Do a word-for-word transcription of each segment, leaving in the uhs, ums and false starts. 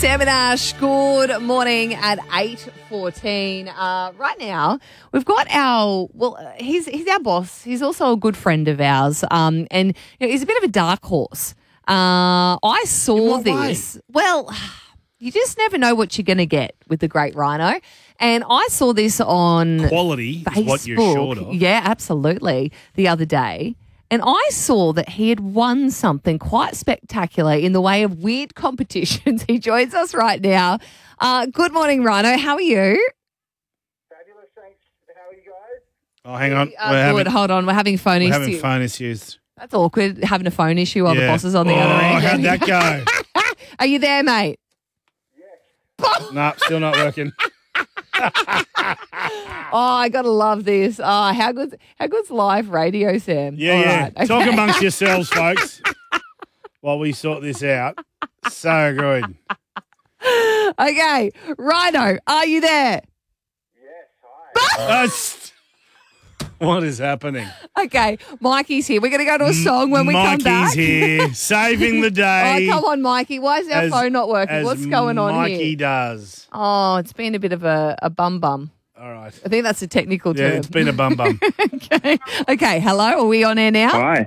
Sam and Ash, good morning at eight fourteen. Uh, right now, we've got our, well, uh, he's he's our boss. He's also a good friend of ours, um, and you know, he's a bit of a dark horse. Uh, I saw In what this. Well, you just never know what you're going to get with the great Rhino. And I saw this on Quality Facebook. is what you're short of. Yeah, absolutely, the other day. And I saw that he had won something quite spectacular in the way of weird competitions. He joins us right now. Uh, good morning, Rhino. How are you? Fabulous, thanks. How are you guys? Oh, hang on. Uh, We're good. having, Hold on. We're having phone we're issues. having phone issues. That's awkward, having a phone issue while the Yeah. boss is on the oh, other end. how'd that go? Are you there, mate? No, still not working. Oh, I gotta love this. Oh, how good! How good's live radio, Sam? Yeah, All yeah. right, okay. Talk amongst yourselves, folks, while we sort this out. So good. Okay, Rhino, are you there? Yes, hi. Uh, st- what is happening? Okay, Mikey's here. We're gonna go to a song when we Mikey's come back. here, saving the day. Oh, come on, Mikey. Why is our as- phone not working? as What's going on Mikey here? does. Oh, it's been a bit of a, a bum bum. All right. I think that's a technical Yeah, term. it's been a bum bum. okay. Okay, hello. Are we on air now? Hi.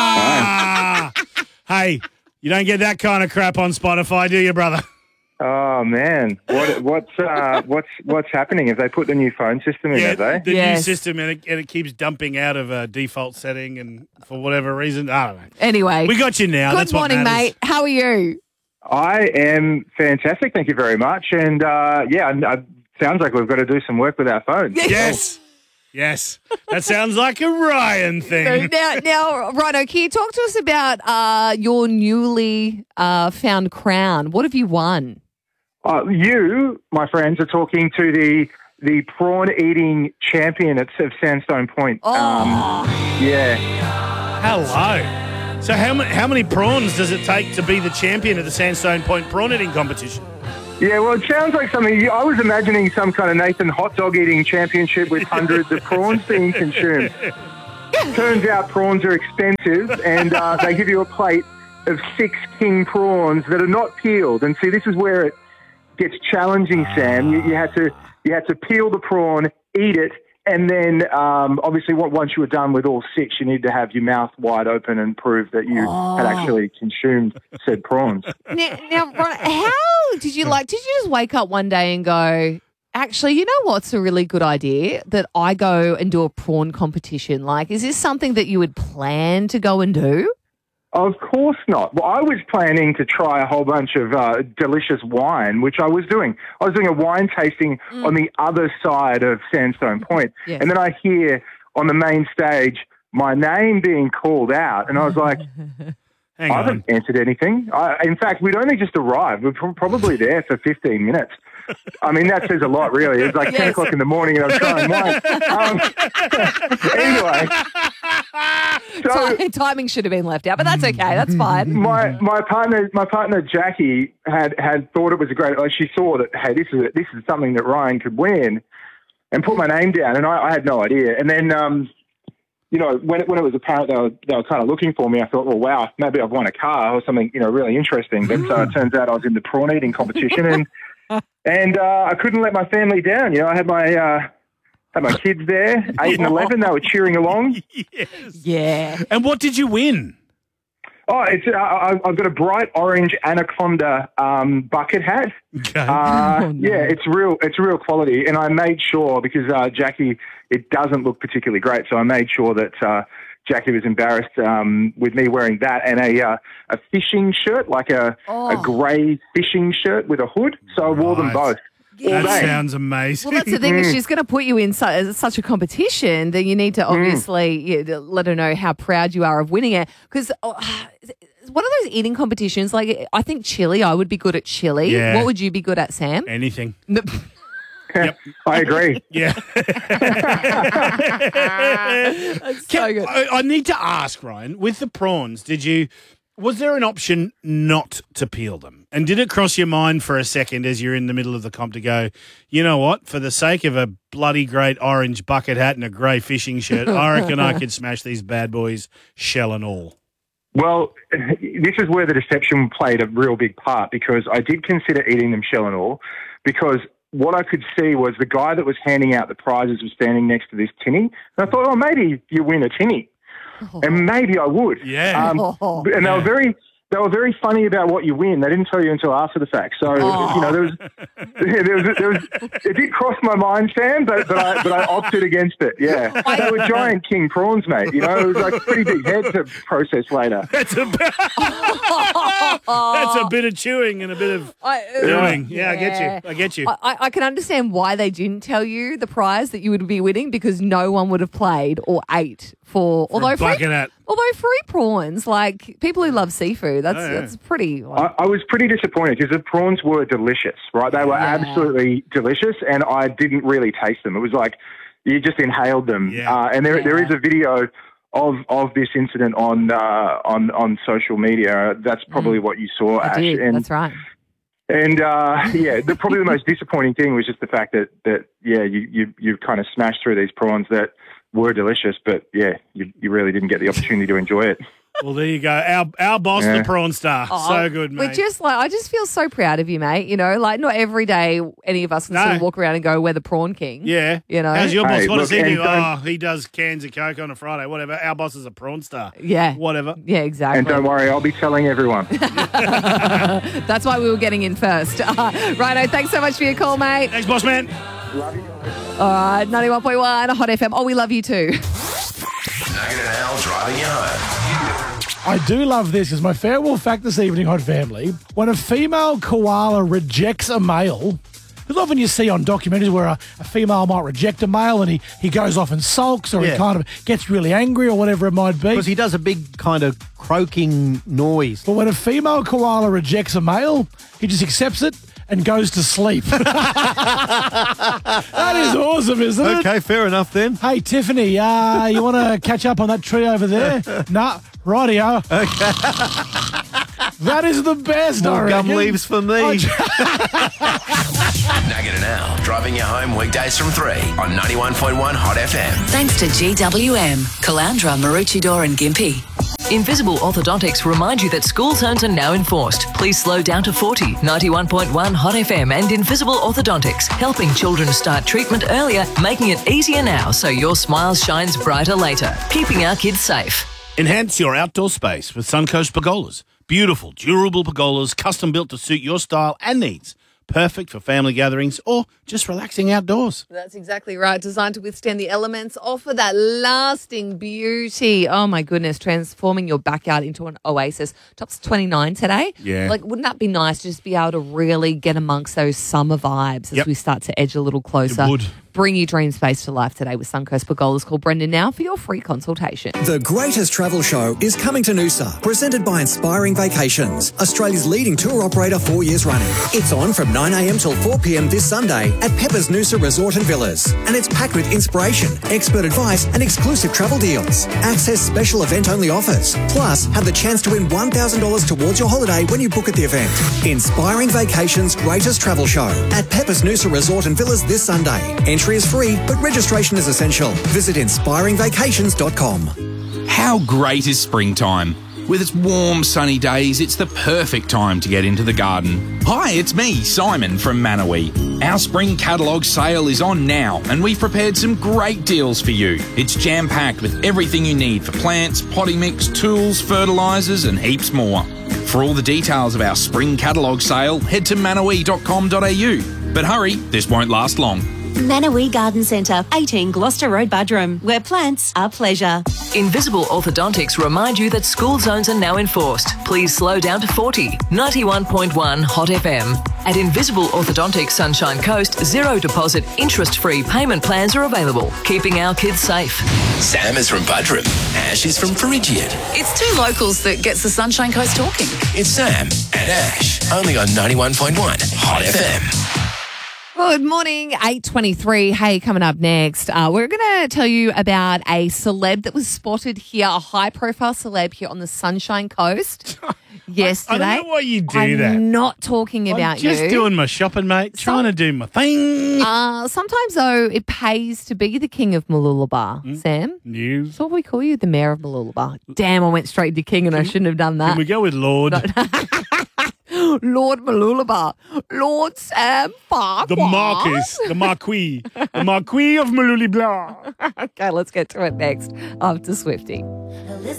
Ah! Hey, you don't get that kind of crap on Spotify, do you, brother? Oh man, what what's uh, what's what's happening? Have they put the new phone system in? Yeah, Have they? the Yes. new system, and it, and it keeps dumping out of a default setting, and for whatever reason, I don't know. Anyway. We got you now. Good That's morning, what matters. mate. How are you? I am fantastic. Thank you very much. And uh, yeah, I, I, sounds like we've got to do some work with our phones. Yes. Yes. That sounds like a Ryan So thing. now, now, Rhino, can you talk to us about uh, your newly uh, found crown? What have you won? Uh, you, my friends, are talking to the the prawn eating champion at of Sandstone Point. Oh. Um, yeah. Hello. So how many how many prawns does it take to be the champion of the Sandstone Point prawn eating competition? Yeah, well, it sounds like something. I was imagining some kind of Nathan hot dog eating championship with hundreds of prawns being consumed. Turns out prawns are expensive, and uh, they give you a plate of six king prawns that are not peeled. And see, this is where it gets challenging, Sam. You, you had to you had to peel the prawn, eat it, and then um, obviously on- once you were done with all six, you need to have your mouth wide open and prove that you had actually consumed said prawns. Now, now Rhino, how did you like? Did you just wake up one day and go, actually, you know what's a really good idea? That I go and do a prawn competition. Like, is this something that you would plan to go and do? Of course not. Well, I was planning to try a whole bunch of uh, delicious wine, which I was doing. I was doing a wine tasting on the other side of Sandstone Point. Yes. And then I hear on the main stage my name being called out. And I was like, Hang I on. haven't answered anything. I, in fact, we'd only just arrived. We're pro- probably there for fifteen minutes. I mean, that says a lot, really. It's like ten Yes. o'clock in the morning and I'm trying wine. Um, anyway. So, Ti- timing should have been left out, but that's okay. That's fine. my my partner my partner Jackie had had thought it was a great. Like she saw that hey, this is this is something that Ryan could win, and put my name down, and I, I had no idea. And then um, you know when it, when it was apparent they were they were kind of looking for me, I thought, well, wow, maybe I've won a car or something, you know, really interesting. But uh, it turns out I was in the prawn eating competition, and and uh, I couldn't let my family down. You know, I had my uh, had my kids there, eight and eleven. They were cheering along. Yes. Yeah. And what did you win? Oh, it's uh, I- I've got a bright orange anaconda um, bucket hat. Okay. Uh, Oh, no. Yeah, it's real. It's real quality, and I made sure because uh, Jackie, it doesn't look particularly great, so I made sure that uh, Jackie was embarrassed um, with me wearing that and a uh, a fishing shirt, like a Oh. a grey fishing shirt with a hood. So I wore them Right. both. that day. sounds amazing. Well, that's the thing. If she's going to put you in su- such a competition, then you need to obviously yeah, let her know how proud you are of winning it. Because oh, one of those eating competitions, like I think chili, I would be good at chili. Yeah. What would you be good at, Sam? Anything. I agree. Yeah. That's so Can- good. I, I need to ask, Ryan, with the prawns, did you, was there an option not to peel them? And did it cross your mind for a second as you're in the middle of the comp to go, you know what, for the sake of a bloody great orange bucket hat and a grey fishing shirt, I reckon I could smash these bad boys shell and all? Well, this is where the deception played a real big part, because I did consider eating them shell and all, because what I could see was the guy that was handing out the prizes was standing next to this tinny. And I thought, oh, maybe you win a tinny. Oh. And maybe I would. Yeah. Um, Oh. and they Yeah. were very... They were very funny about what you win. They didn't tell you until after the fact. So, Oh. you know, there was, there was, there was, it did cross my mind, Sam, but, but, I, but I opted against it. Yeah. They were giant king prawns, mate. You know, it was like a pretty big head to process later. That's a bit, that's a bit of chewing and a bit of I, doing. Yeah, I get you. I get you. I, I can understand why they didn't tell you the prize that you would be winning, because no one would have played or ate for, For a although free, bucket at- although free prawns, like people who love seafood, that's Oh, yeah. that's pretty. I, I was pretty disappointed because the prawns were delicious, right? They were Yeah. absolutely delicious, and I didn't really taste them. It was like you just inhaled them. Yeah. Uh, and there, Yeah. there is a video of of this incident on uh, on on social media. That's probably what you saw, I Ash. did. And That's right. And uh, yeah, the, probably the most disappointing thing was just the fact that, that yeah, you, you you kind of smashed through these prawns that were delicious, but yeah, you, you really didn't get the opportunity to enjoy it. Well, there you go. Our our boss, Yeah. the prawn star. Oh, so good, mate. We're just like, I just feel so proud of you, mate. You know, like not every day any of us can sort No. of walk around and go, we're the prawn king. yeah. You know? How's your boss? Hey, What does look, he and do? don't- Oh, he does cans of Coke on a Friday, whatever. Our boss is a prawn star. Yeah. Whatever. Yeah, exactly. And don't worry, I'll be telling everyone. That's why we were getting in first. Uh, Righto, thanks so much for your call, mate. Thanks, boss man. All right, ninety-one point one Hot F M. Oh, we love you too. Nugget and Al driving you home. I do love this because my farewell fact this evening, Hot Family, when a female koala rejects a male, because often you see on documentaries where a, a female might reject a male and he, he goes off and sulks or Yeah. he kind of gets really angry or whatever it might be. Because he does a big kind of croaking noise. But when a female koala rejects a male, he just accepts it and goes to sleep. That is awesome, isn't it? Okay, fair enough then. Hey, Tiffany, uh, you want to catch up on that tree over there? Nah, rightio. Okay. That is the best, I More gum reckon. leaves for me. Oh, Nugget and Al driving you home weekdays from three on ninety-one point one Hot F M. Thanks to G W M, Calandra, Maroochydore and Gympie. Invisible Orthodontics remind you that school zones are now enforced. Please slow down to forty. ninety-one point one Hot F M and Invisible Orthodontics, helping children start treatment earlier, making it easier now so your smile shines brighter later. Keeping our kids safe. Enhance your outdoor space with Suncoast Pergolas. Beautiful, durable pergolas, custom built to suit your style and needs. Perfect for family gatherings or just relaxing outdoors. That's exactly right. Designed to withstand the elements, offer that lasting beauty. Oh my goodness, transforming your backyard into an oasis. Tops twenty-nine today. Yeah. Like, wouldn't that be nice to just be able to really get amongst those summer vibes as Yep. we start to edge a little closer? It would. Bring your dream space to life today with Suncoast Pergolas. Call Brendan now for your free consultation. The greatest travel show is coming to Noosa, presented by Inspiring Vacations, Australia's leading tour operator four years running. It's on from nine a m till four p m this Sunday at Pepper's Noosa Resort and Villas. And it's packed with inspiration, expert advice and exclusive travel deals. Access special event-only offers. Plus, have the chance to win one thousand dollars towards your holiday when you book at the event. Inspiring Vacations' greatest travel show at Pepper's Noosa Resort and Villas this Sunday. Entry is free, but registration is essential. Visit inspiring vacations dot com. How great is springtime? With its warm, sunny days, it's the perfect time to get into the garden. Hi, it's me, Simon from Manawee. Our spring catalogue sale is on now, and we've prepared some great deals for you. It's jam-packed with everything you need for plants, potting mix, tools, fertilisers, and heaps more. For all the details of our spring catalogue sale, head to manawee dot com dot a u. But hurry, this won't last long. Manawee Garden Centre, eighteen Gloucester Road, Budrum, where plants are pleasure. Invisible Orthodontics remind you that school zones are now enforced. Please slow down to forty. ninety-one point one Hot F M. At Invisible Orthodontics Sunshine Coast, zero deposit, interest-free payment plans are available, keeping our kids safe. Sam is from Budrum. Ash is from Perigian. It's two locals that gets the Sunshine Coast talking. It's Sam and Ash, only on ninety-one point one Hot F M. Good morning, eight twenty-three. Hey, coming up next, uh, we're going to tell you about a celeb that was spotted here, a high-profile celeb here on the Sunshine Coast yesterday. I don't know why you do I'm that. not talking I'm about just you. doing my shopping, mate. Trying to do my thing. Uh, sometimes, though, it pays to be the king of Mooloolaba, Mm. Sam. News. So what we call you, the mayor of Mooloolaba. Damn, I went straight to king and I shouldn't have done that. Can we go with Lord? Lord Mooloolaba. Lord Sam Farquhar. The Marquis. The Marquis. The Marquis of Maluli Blah. Okay, let's get to it next after Swifty.